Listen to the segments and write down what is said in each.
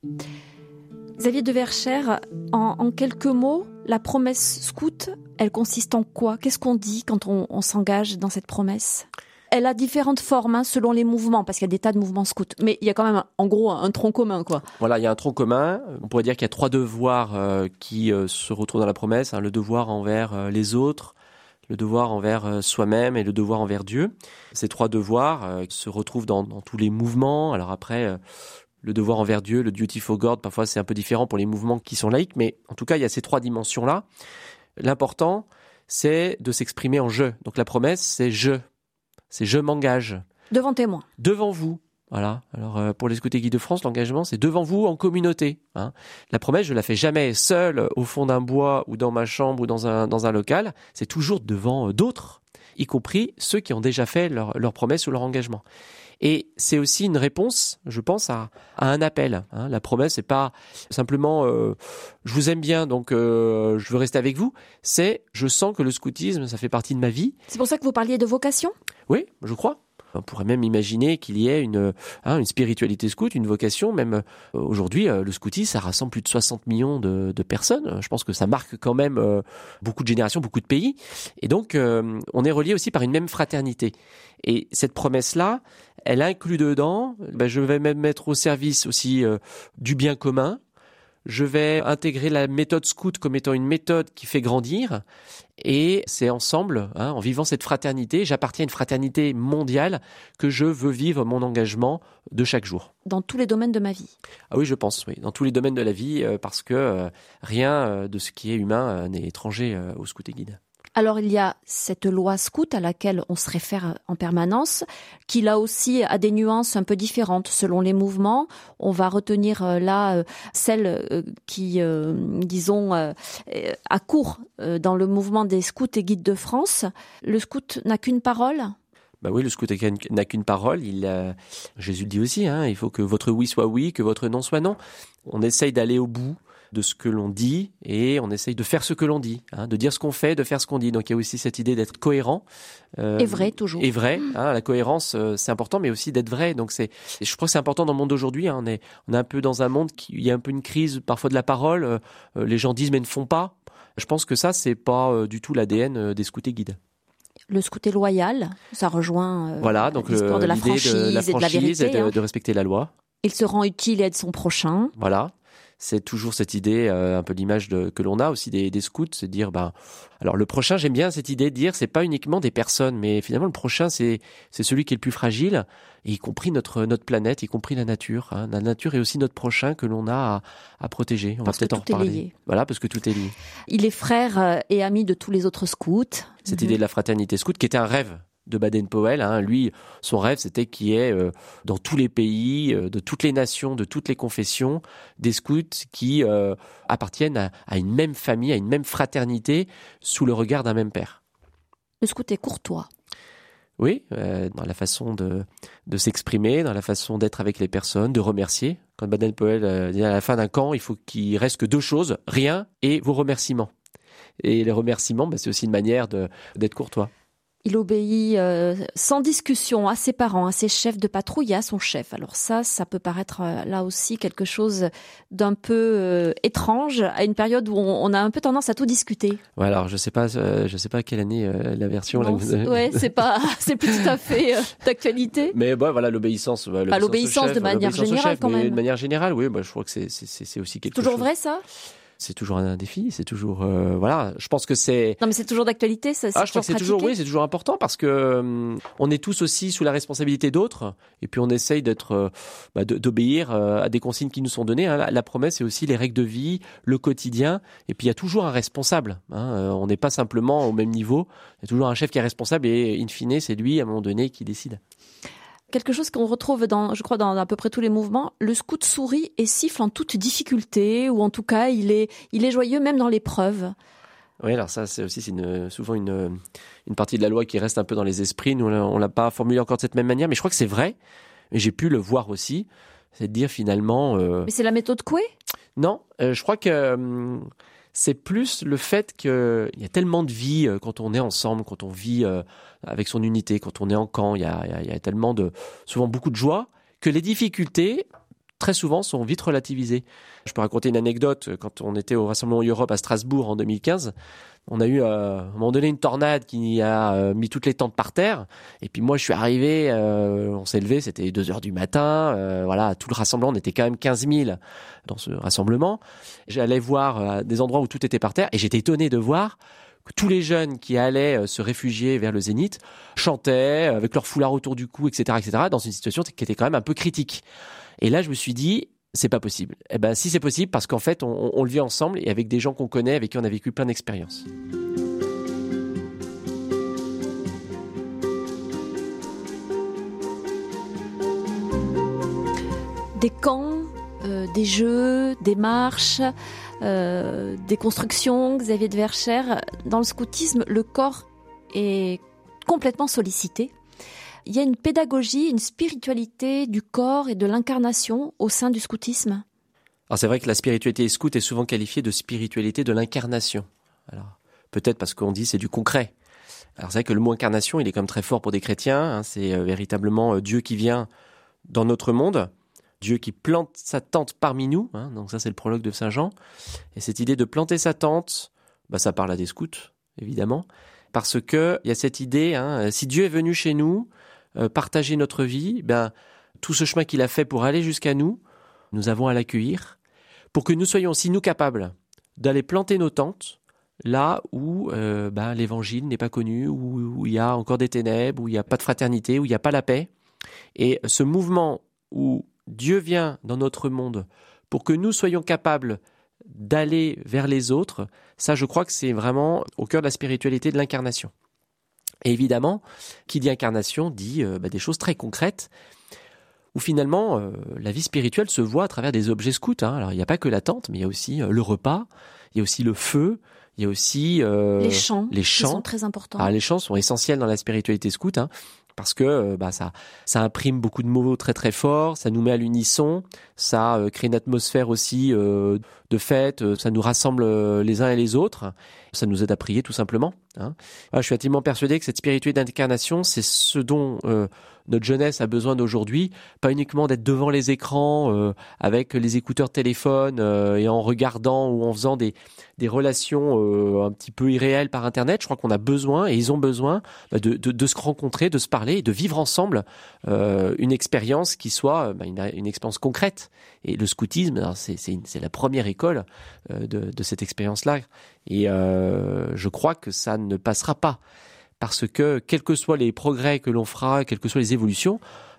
Xavier de Verschère, en quelques mots, la promesse scout, elle consiste en quoi ? Qu'est-ce qu'on dit quand on s'engage dans cette promesse ? Elle a différentes formes selon les mouvements, parce qu'il y a des tas de mouvements scouts. Mais il y a quand même, en gros, un tronc commun, quoi. Voilà, il y a un tronc commun. On pourrait dire qu'il y a 3 devoirs qui se retrouvent dans la promesse. Le devoir envers les autres, le devoir envers soi-même et le devoir envers Dieu. Ces 3 devoirs se retrouvent dans tous les mouvements. Alors après, le devoir envers Dieu, le duty for God, parfois c'est un peu différent pour les mouvements qui sont laïques. Mais en tout cas, il y a ces 3 dimensions-là. L'important, c'est de s'exprimer en « je ». Donc la promesse, c'est « je ». C'est « je m'engage ». Devant témoin. Devant vous. Voilà. Alors pour les Scouts et Guides de France, l'engagement, c'est devant vous en communauté. La promesse, je la fais jamais seule au fond d'un bois ou dans ma chambre ou dans un local. C'est toujours devant d'autres, y compris ceux qui ont déjà fait leur promesse ou leur engagement. Et c'est aussi une réponse, je pense, à un appel. La promesse, c'est pas simplement je vous aime bien, donc je veux rester avec vous. C'est je sens que le scoutisme, ça fait partie de ma vie. C'est pour ça que vous parliez de vocation ? Oui, je crois. On pourrait même imaginer qu'il y ait une spiritualité scout, une vocation. Même aujourd'hui, le scoutisme, ça rassemble plus de 60 millions de personnes. Je pense que ça marque quand même beaucoup de générations, beaucoup de pays. Et donc, on est relié aussi par une même fraternité. Et cette promesse-là, elle inclut dedans, je vais même mettre au service aussi du bien commun. Je vais intégrer la méthode scout comme étant une méthode qui fait grandir. Et c'est ensemble, en vivant cette fraternité, j'appartiens à une fraternité mondiale que je veux vivre mon engagement de chaque jour. Dans tous les domaines de ma vie ? Ah oui, je pense, oui. Dans tous les domaines de la vie, parce que rien de ce qui est humain n'est étranger aux scouts et guides. Alors il y a cette loi scout à laquelle on se réfère en permanence, qui là aussi a des nuances un peu différentes selon les mouvements. On va retenir là celle qui, disons, a cours dans le mouvement des scouts et guides de France. Le scout n'a qu'une parole ? Oui, le scout n'a qu'une parole. Jésus le dit aussi, il faut que votre oui soit oui, que votre non soit non. On essaye d'aller au bout de ce que l'on dit et on essaye de faire ce que l'on dit, de dire ce qu'on fait, de faire ce qu'on dit. Donc il y a aussi cette idée d'être cohérent. Et vrai, toujours. Et vrai, la cohérence, c'est important, mais aussi d'être vrai. Donc je crois que c'est important dans le monde d'aujourd'hui. On est un peu dans un monde il y a un peu une crise parfois de la parole. Les gens disent mais ne font pas. Je pense que ça, c'est pas du tout l'ADN des scouts et guides. Le scout est loyal, ça rejoint donc l'histoire de la franchise et de la vérité. Et de respecter la loi. Il se rend utile et aide son prochain. Voilà. C'est toujours cette idée, un peu l'image que l'on a aussi des scouts, c'est de dire, alors le prochain, j'aime bien cette idée de dire, c'est pas uniquement des personnes, mais finalement le prochain, c'est celui qui est le plus fragile, et y compris notre planète, y compris la nature. La nature est aussi notre prochain que l'on a à protéger. On va peut-être en reparler. Lié. Voilà, parce que tout est lié. Il est frère et ami de tous les autres scouts. Cette idée de la fraternité scout, qui était un rêve de Baden-Powell. Lui, son rêve, c'était qu'il y ait dans tous les pays, de toutes les nations, de toutes les confessions, des scouts qui appartiennent à une même famille, à une même fraternité, sous le regard d'un même père. Le scout est courtois. Oui, dans la façon de s'exprimer, dans la façon d'être avec les personnes, de remercier. Quand Baden-Powell dit à la fin d'un camp, il faut qu'il reste que 2 choses, rien et vos remerciements. Et les remerciements, c'est aussi une manière d'être courtois. Il obéit sans discussion à ses parents, à ses chefs de patrouille et à son chef. Alors ça peut paraître là aussi quelque chose d'un peu étrange à une période où on a un peu tendance à tout discuter. Ouais, alors je sais pas quelle année la version. Non, c'est plus tout à fait d'actualité. Mais voilà, l'obéissance. L'obéissance de manière générale quand même. De manière générale, oui, je crois que c'est aussi quelque chose. Toujours vrai ça ? C'est toujours un défi, c'est toujours je pense que c'est. Non mais c'est toujours d'actualité, ça. Je crois que c'est toujours important parce que on est tous aussi sous la responsabilité d'autres et puis on essaye d'obéir à des consignes qui nous sont données. La promesse, c'est aussi les règles de vie, le quotidien et puis il y a toujours un responsable. On n'est pas simplement au même niveau. Il y a toujours un chef qui est responsable et in fine c'est lui à un moment donné qui décide. Quelque chose qu'on retrouve dans à peu près tous les mouvements, le scout sourit et siffle en toute difficulté, ou en tout cas, il est joyeux même dans l'épreuve. Oui, alors ça, c'est aussi souvent une partie de la loi qui reste un peu dans les esprits. Nous, on l'a pas formulé encore de cette même manière, mais je crois que c'est vrai, et j'ai pu le voir aussi, c'est de dire finalement... Mais c'est la méthode Coué ? Non, je crois que... c'est plus le fait qu'il y a tellement de vie quand on est ensemble, quand on vit avec son unité, quand on est en camp, il y a tellement souvent beaucoup de joie, que les difficultés, très souvent, sont vite relativisées. Je peux raconter une anecdote. Quand on était au Rassemblement Europe à Strasbourg en 2015, on a eu à un moment donné une tornade qui a mis toutes les tentes par terre. Et puis moi, je suis arrivé, on s'est levé, c'était 2h du matin. Voilà, tout le rassemblement, on était quand même 15 000 dans ce rassemblement. J'allais voir des endroits où tout était par terre et j'étais étonné de voir que tous les jeunes qui allaient se réfugier vers le Zénith chantaient avec leur foulard autour du cou, etc., dans une situation qui était quand même un peu critique. Et là, je me suis dit, c'est pas possible. Eh ben, si c'est possible, parce qu'en fait, on le vit ensemble et avec des gens qu'on connaît, avec qui on a vécu plein d'expériences. Des camps, des jeux, des marches, des constructions, Xavier de Verschère. Dans le scoutisme, le corps est complètement sollicité. Il y a une pédagogie, une spiritualité du corps et de l'incarnation au sein du scoutisme. Alors c'est vrai que la spiritualité scout est souvent qualifiée de spiritualité de l'incarnation. Alors peut-être parce qu'on dit c'est du concret. Alors c'est vrai que le mot incarnation, il est quand même très fort pour des chrétiens. Hein, c'est véritablement Dieu qui vient dans notre monde, Dieu qui plante sa tente parmi nous. Hein, donc ça c'est le prologue de Saint Jean. Et cette idée de planter sa tente, ça parle à des scouts évidemment, parce que il y a cette idée, si Dieu est venu chez nous, partager notre vie, tout ce chemin qu'il a fait pour aller jusqu'à nous, nous avons à l'accueillir, pour que nous soyons aussi nous capables d'aller planter nos tentes là où l'évangile n'est pas connu, où il y a encore des ténèbres, où il n'y a pas de fraternité, où il n'y a pas la paix. Et ce mouvement où Dieu vient dans notre monde pour que nous soyons capables d'aller vers les autres, ça je crois que c'est vraiment au cœur de la spiritualité de l'incarnation. Et évidemment, qui dit incarnation dit des choses très concrètes où finalement la vie spirituelle se voit à travers des objets scouts. Alors il n'y a pas que la tente, mais il y a aussi le repas, il y a aussi le feu, il y a aussi les chants. Qui sont très importants. Alors, les chants sont essentiels dans la spiritualité scout, parce que ça imprime beaucoup de mots très très forts, ça nous met à l'unisson, ça crée une atmosphère aussi de fête, ça nous rassemble les uns et les autres, ça nous aide à prier tout simplement. Je suis intimement persuadé que cette spiritualité d'incarnation, c'est ce dont notre jeunesse a besoin d'aujourd'hui, pas uniquement d'être devant les écrans avec les écouteurs de téléphone et en regardant ou en faisant des relations un petit peu irréelles par Internet. Je crois qu'on a besoin, et ils ont besoin, de se rencontrer, de se parler et de vivre ensemble une expérience qui soit une expérience concrète. Et le scoutisme, c'est la première école de cette expérience-là. Et je crois que ça ne passera pas. Parce que, quels que soient les progrès que l'on fera, quelles que soient les évolutions,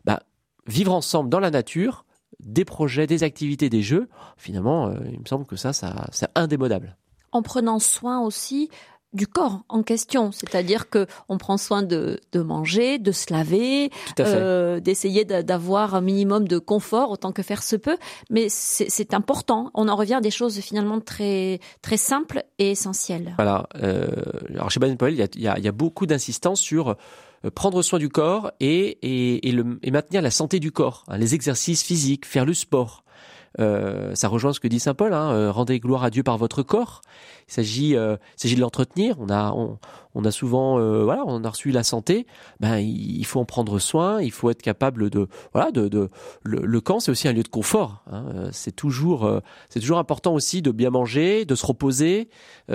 vivre ensemble dans la nature, des projets, des activités, des jeux, finalement, il me semble que ça c'est indémodable. En prenant soin aussi du corps en question, c'est-à-dire que on prend soin de manger, de se laver, d'essayer d'avoir un minimum de confort autant que faire se peut, mais c'est important. On en revient à des choses finalement très très simples et essentielles. Voilà. Alors chez Baden-Powell, il y a beaucoup d'insistance sur prendre soin du corps et maintenir la santé du corps, les exercices physiques, faire le sport. Ça rejoint ce que dit saint Paul, rendez gloire à Dieu par votre corps. Il s'agit de l'entretenir. On a souvent, on a reçu la santé. Il faut en prendre soin. Il faut être capable le camp, c'est aussi un lieu de confort. C'est toujours important aussi de bien manger, de se reposer,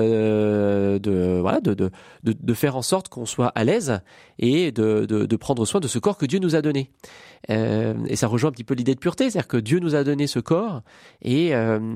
de faire en sorte qu'on soit à l'aise et de prendre soin de ce corps que Dieu nous a donné. Et ça rejoint un petit peu l'idée de pureté, c'est-à-dire que Dieu nous a donné ce corps et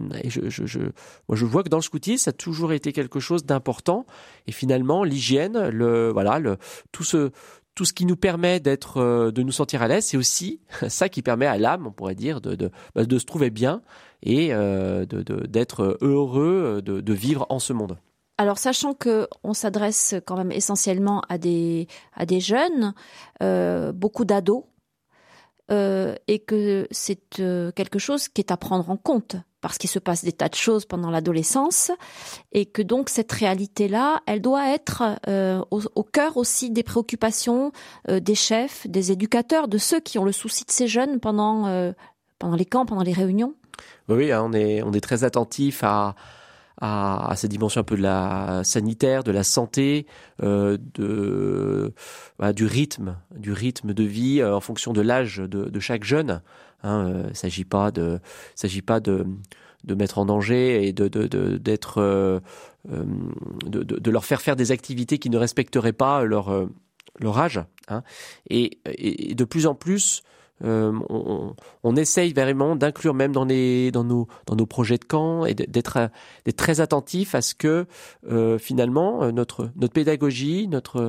je vois que dans le scoutisme ça a toujours été quelque chose d'important et finalement l'hygiène, tout ce qui nous permet de nous sentir à l'aise, c'est aussi ça qui permet à l'âme, on pourrait dire, de se trouver bien et d'être heureux de vivre en ce monde. Alors, sachant que on s'adresse quand même essentiellement à des jeunes, beaucoup d'ados, et que c'est quelque chose qui est à prendre en compte parce qu'il se passe des tas de choses pendant l'adolescence et que donc cette réalité-là, elle doit être au cœur aussi des préoccupations des chefs, des éducateurs, de ceux qui ont le souci de ces jeunes pendant les camps, pendant les réunions. Oui, on est très attentif à à cette dimension un peu de la sanitaire, de la santé, du rythme de vie en fonction de l'âge de chaque jeune. Il s'agit pas de mettre en danger et de leur faire des activités qui ne respecteraient pas leur âge. Et de plus en plus, on essaye vraiment d'inclure même dans nos projets de camp et d'être très attentif à ce que finalement notre pédagogie, notre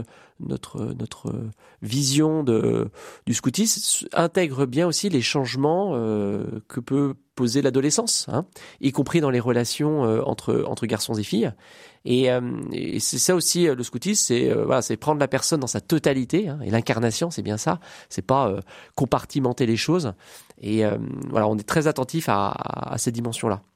vision du scoutisme intègre bien aussi les changements que peut poser l'adolescence, y compris dans les relations entre garçons et filles. Et c'est ça aussi le scoutisme, c'est prendre la personne dans sa totalité, et l'incarnation, c'est bien ça. C'est pas compartimenter les choses. Et on est très attentif à ces dimensions-là.